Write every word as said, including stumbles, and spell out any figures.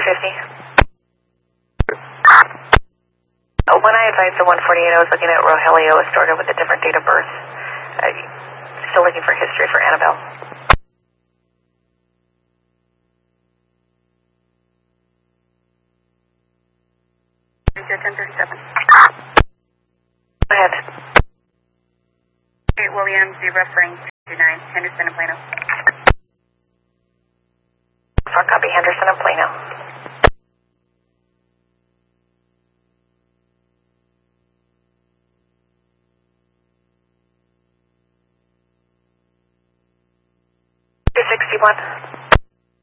fifty. Uh, when I advised the one forty-eight, I was looking at Rogelio Astorga with a different date of birth. Uh, still looking for history for Annabelle. ten thirty-seven. Go ahead. Williams, be referring to nine, Henderson and Plano. Front copy, Henderson and Plano. two sixty-one.